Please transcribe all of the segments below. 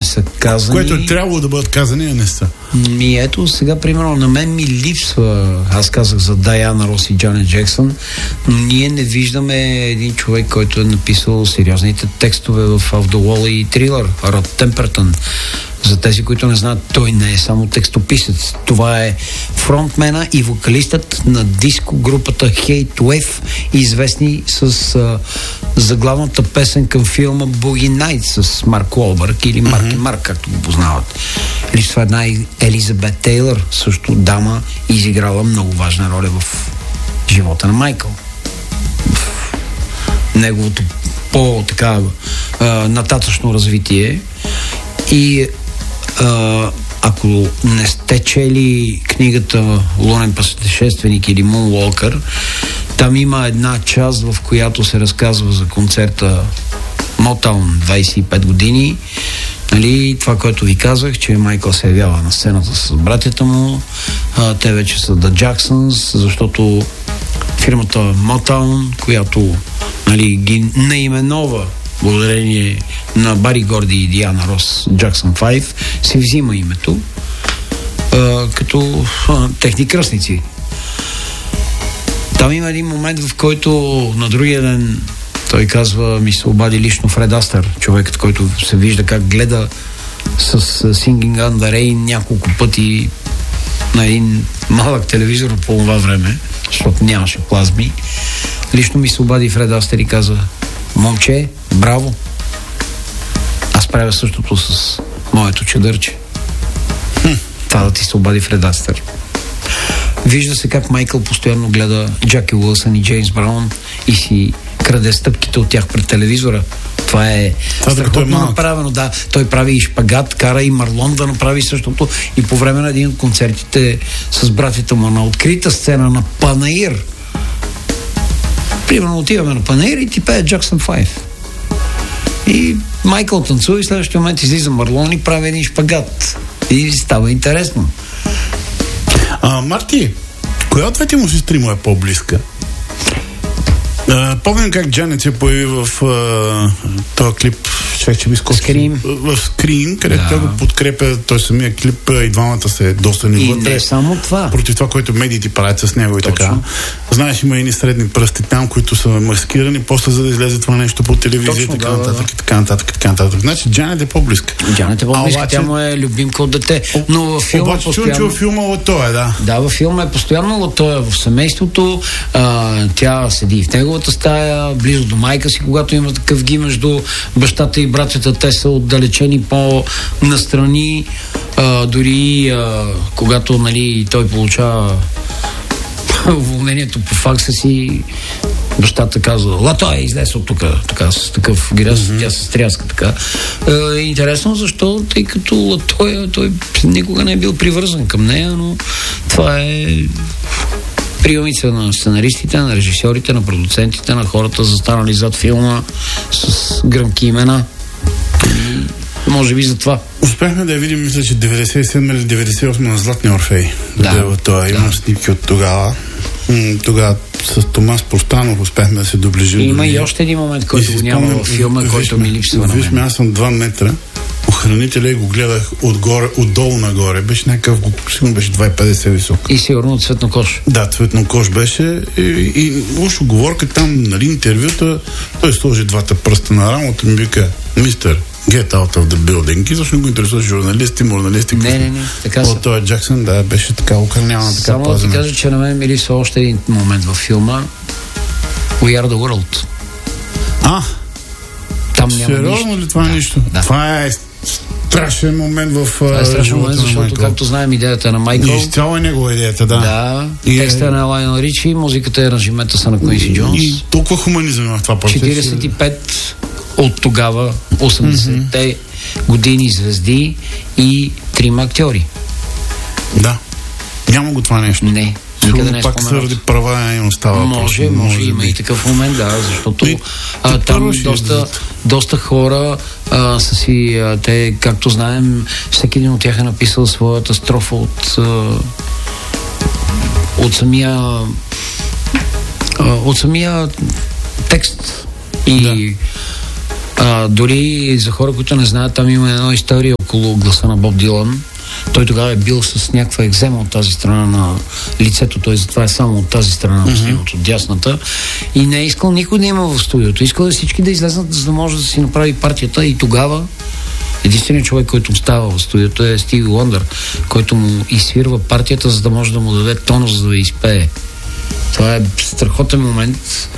са казани. Което е трябвало да бъдат казани, а не са. Ето, сега, примерно, на мен ми липсва, аз казах за Даяна Рос и Джанет Джексън, но ние не виждаме един човек, който е написал сериозните текстове в Off the Wall и Thriller, Род Темпертън. За тези, които не знаят, той не е само текстописец. Това е фронтмена и вокалистът на диско групата Hate Wave, известни с заглавната песен към филма Boogie Nights с Марк Уолбърг или Марк и Марк, както го познават. Липсва една Елизабет Тейлър, също дама, изиграла много важна роля в живота на Майкъл. В неговото по-така нататъчно развитие. И ако не сте чели книгата Лунен пътешественик или Moonwalker, там има една част, в която се разказва за концерта Motown 25 години. Нали, това, което ви казах, че Майкъл се явява на сцената с братята му, те вече са The Jacksons, защото фирмата Motown, която, нали, ги наименова благодарение на Бари Горди и Диана Рос Джаксън 5, се взима името като техни кръстници. Там има един момент, в който на другия ден той казва, ми се обади лично Фред Астър, човекът, който се вижда как гледа с Singing on the Rain няколко пъти на един малък телевизор по това време, защото нямаше плазми. Лично ми се обади Фред Астър и каза: момче, браво! Аз правя същото с моето чадърче. Това да ти се обади Фред Астър. Вижда се как Майкъл постоянно гледа Джаки Уилсън и Джеймс Браун и си краде стъпките от тях пред телевизора. Това е страхотно направено. Да, той прави и шпагат, кара и Марлон да направи същото. И по време на един от концертите с братята му на открита сцена на Панаир. Примерно отиваме на Панаир и ти пее Джаксън 5. И Майкъл танцува и в следващия момент излиза Марлон и прави един шпагат. И става интересно. Марти, коя от двете му сестри му е по-близка? Помням как Джанет се появи в този клип, Скрим. В Скрим, където той го подкрепя, той самия клип и двамата се доста ни вътре. И не само това. Против това, което медиите правят с него и точно така. Знаеш, има едни средни пръсти там, които са маскирани, после за да излезе това нещо по телевизия, точно, така нататък. Значи Джанет е по-близка. Джанет е по-близка, тя му е любимка от дете. Но във филма обаче чувам, че във филма Латоя, да. Да, във филма е постоянно Латоя в семейството. Тя седи в неговата стая, близо до майка си, когато има такъв ги между бащата и братята, те са отдалечени по-настрани. Дори когато, нали, той получава уволнението по факса си, бащата казва: Латоя, излез от тук, така, с такъв гряз, тя се стряска така. Интересно защо, тъй като Латоя, той никога не е бил привързан към нея, но това е приемица на сценаристите, на режисьорите, на продуцентите, на хората, застанали зад филма с гръмки имена. И може би за това. Успяхме да я видим, мисля, че 97 или 98 на Златния Орфей. Има снимки от тогава. Тогава с Томас Простанов успяхме да се доближим. Има и още един момент, който го няма във филма, който ми липсва на мен. Виж, аз съм 2 метра. Охранителя и го гледах отдолу нагоре. Беше някакъв, сигурно беше 2,50 висок. И сигурно цветнокош. Да, цветнокош беше. И уж оговорка там, нали, интервюта, той сложи 2 пръста на рамото и ми вика: мистер, get out of the building. И защо го интересува журналисти, морналисти. Не, така са. От този Джаксън, да, беше така охранявана, така само пазена. Само да ти кажа, че на мен ми липсва още един момент във филма. We are the world. Там няма сериозно ли това нищо? Да. Това е страшен момент в това е страшен момент, защото, както знаем, идеята на Майкъл. Изцяло е негова идеята, да. Да, текста е на Лайонел Ричи, музиката и аранжимента са на Куинси Джонс. И толкова хуманизъм има в това процес. 45 от тогава, 80-те години звезди и 3 актьори. Да. Няма го това нещо. Не. Никъде не е пак заради права и остава. Може има и такъв момент, да, защото там доста хора са си, те, както знаем, всеки един от тях е написал своята строфа от самия текст. И Дори за хора, които не знаят, там има една история около гласа на Боб Дилан. Той тогава е бил с някаква екзема от тази страна на лицето, той затова е само от тази страна на от дясната, и не е искал никой да има в студиото. Искал да всички да излезнат, за да може да си направи партията, и тогава единственият човек, който остава в студиото, е Стиви Уондър, който му изсвирва партията, за да може да му даде тонус, за да изпее. Това е страхотен момент.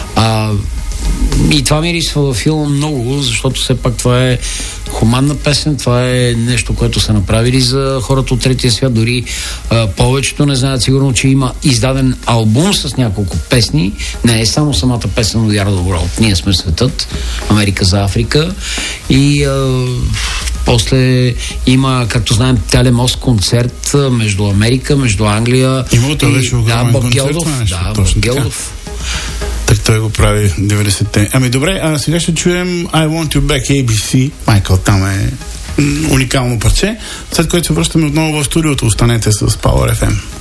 И това мирисва във филма много, защото все пак това е хуманна песен, това е нещо, което са направили за хората от третия свят. Дори повечето не знаят сигурно, че има издаден албум с няколко песни. Не е само самата песен от Yard of World. Ние сме светът, Америка за Африка. И после има, както знаем, телемост концерт между Америка, между Англия. Имало беше огромен концерт. Боб Гелдов. Так той го прави 90-те. Ами добре, сега ще чуем I Want You Back ABC. Майкъл там е уникално парче, след което се връщаме отново в студиото. Останете с Power FM.